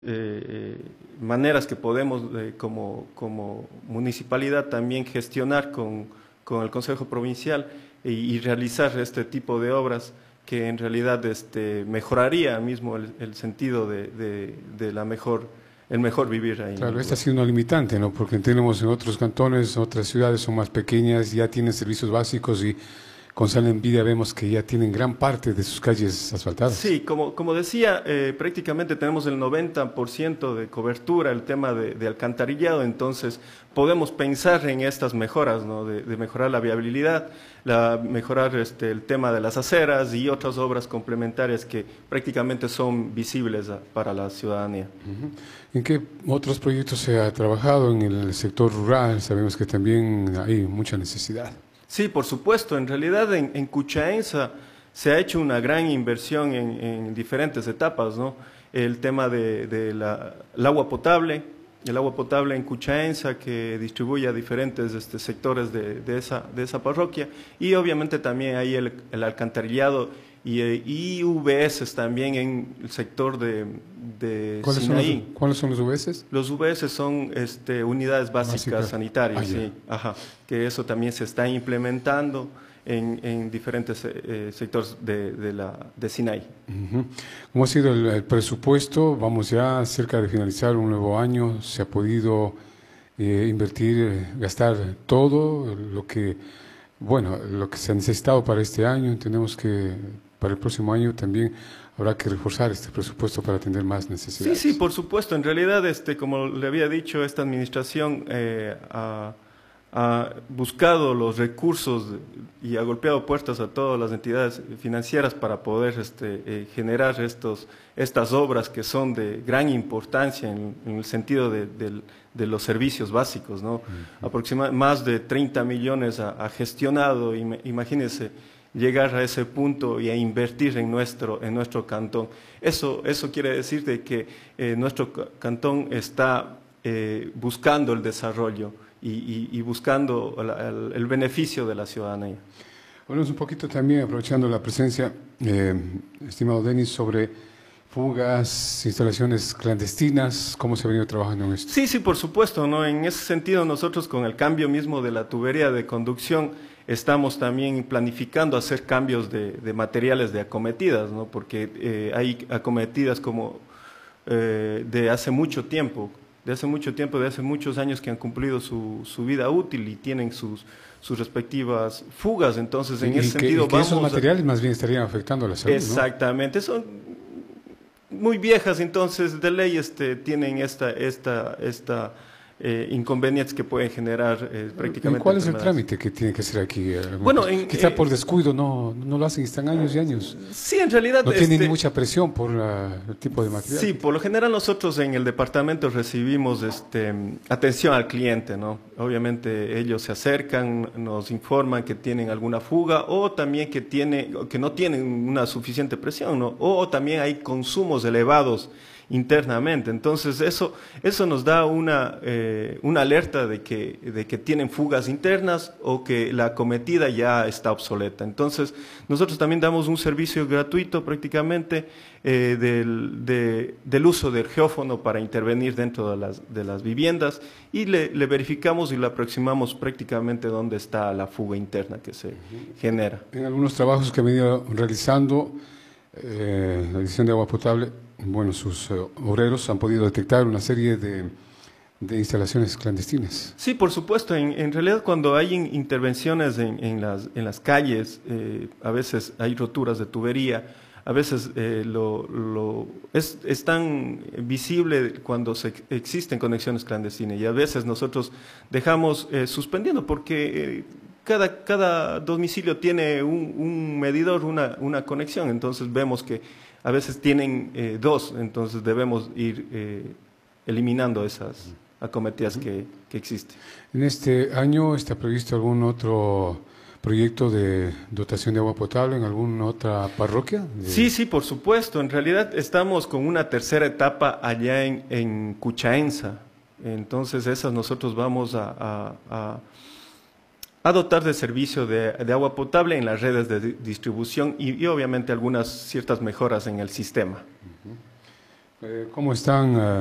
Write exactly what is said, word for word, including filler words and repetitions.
eh, maneras que podemos eh, como, como municipalidad también gestionar con, con el Consejo Provincial y, y realizar este tipo de obras que en realidad este, mejoraría mismo el, el sentido de, de, de la mejor, el mejor vivir ahí. Claro, esta ha sido una limitante, ¿no? Porque tenemos en otros cantones, otras ciudades son más pequeñas, ya tienen servicios básicos y con Sal Envidia vemos que ya tienen gran parte de sus calles asfaltadas. Sí, como, como decía, eh, prácticamente tenemos el noventa por ciento de cobertura, el tema de, de alcantarillado, entonces podemos pensar en estas mejoras, ¿no? de, de mejorar la viabilidad, la, mejorar este, el tema de las aceras y otras obras complementarias que prácticamente son visibles a, para la ciudadanía. Uh-huh. ¿En qué otros proyectos se ha trabajado en el sector rural? Sabemos que también hay mucha necesidad. Sí, por supuesto. En realidad en, en Cuchaenza se ha hecho una gran inversión en, en diferentes etapas, ¿no? El tema de, de la, el agua potable, el agua potable en Cuchaenza que distribuye a diferentes este, sectores de, de, esa, de esa parroquia y obviamente también hay el, el alcantarillado y, y V S también en el sector de, de ¿Cuáles Sinaí. Son los, ¿Cuáles son los V S? Los V S son este, unidades básicas Básica. sanitarias, ah, sí, ajá, que eso también se está implementando en, en diferentes eh, sectores de, de, la, de Sinaí. Uh-huh. ¿Cómo ha sido el, el presupuesto? Vamos ya cerca de finalizar un nuevo año, ¿se ha podido eh, invertir, eh, gastar todo lo que, bueno, lo que se ha necesitado para este año? Entendemos que para el próximo año también habrá que reforzar este presupuesto para atender más necesidades. Sí, sí, por supuesto. En realidad, este, como le había dicho, esta administración eh, ha, ha buscado los recursos y ha golpeado puertas a todas las entidades financieras para poder este, eh, generar estos, estas obras que son de gran importancia en, en el sentido de, de, de los servicios básicos, ¿no? Uh-huh. Aproximadamente más de treinta millones ha, ha gestionado, imagínense, llegar a ese punto y a invertir en nuestro, en nuestro cantón. Eso, eso quiere decir de que eh, nuestro cantón está eh, buscando el desarrollo y, y, y buscando la, el, el beneficio de la ciudadanía. Hablamos un poquito también, aprovechando la presencia, eh, estimado Denis, sobre fugas, instalaciones clandestinas, ¿cómo se ha venido trabajando en esto? Sí, sí, por supuesto, ¿no? En ese sentido nosotros con el cambio mismo de la tubería de conducción estamos también planificando hacer cambios de, de materiales de acometidas, ¿no? Porque eh, hay acometidas como eh, de hace mucho tiempo, de hace mucho tiempo, de hace muchos años que han cumplido su, su vida útil y tienen sus, sus respectivas fugas, entonces en y ese que, sentido y que vamos esos materiales a... más bien estarían afectando a la salud, Exactamente, ¿no? son muy viejas, entonces de ley este, tienen esta, esta, esta eh, inconvenientes que pueden generar eh, prácticamente. ¿Cuál es el trámite que tiene que hacer aquí? Bueno, en, quizá eh, por descuido no, no lo hacen, están años y años. Sí, en realidad. No este, tienen mucha presión por la, el tipo de material. Sí, por lo general nosotros en el departamento recibimos este, atención al cliente, ¿no? Obviamente ellos se acercan, nos informan que tienen alguna fuga o también que, tiene, que no tienen una suficiente presión, ¿no? O también hay consumos elevados internamente. Entonces eso, eso nos da una, eh, una alerta de que, de que tienen fugas internas o que la acometida ya está obsoleta. Entonces nosotros también damos un servicio gratuito prácticamente eh, del, de, del uso del geófono para intervenir dentro de las, de las viviendas y le, le verificamos y le aproximamos prácticamente dónde está la fuga interna que se genera. En algunos trabajos que he venido realizando, eh, la edición de agua potable, bueno, sus uh, obreros han podido detectar una serie de, de instalaciones clandestinas. Sí, por supuesto. En, en realidad, cuando hay in, intervenciones en, en, las, en las calles, eh, a veces hay roturas de tubería, a veces eh, lo, lo, es, es tan visible cuando se, existen conexiones clandestinas y a veces nosotros dejamos eh, suspendiendo porque eh, cada, cada domicilio tiene un, un medidor, una, una conexión, entonces vemos que a veces tienen eh, dos, entonces debemos ir eh, eliminando esas acometidas que, que existen. ¿En este año está previsto algún otro proyecto de dotación de agua potable en alguna otra parroquia? Sí, sí, por supuesto. En realidad estamos con una tercera etapa allá en, en Cuchaenza. Entonces esas nosotros vamos a, a, a a dotar de servicio de, de agua potable en las redes de distribución y, y obviamente algunas ciertas mejoras en el sistema. Eh, ¿Cómo están?